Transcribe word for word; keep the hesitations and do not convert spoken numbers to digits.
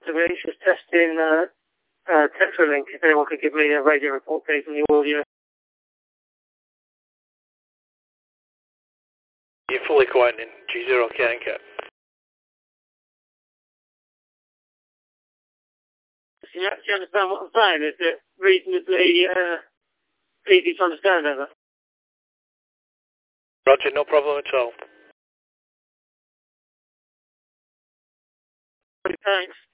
So we're just testing uh, uh, Tetralink. If anyone could give me a radio report, please, on the audio. You're fully quiet in G zero Can Cap. Do you actually understand what I'm saying? Is it reasonably uh, easy to understand over? Roger, no problem at all. Thanks.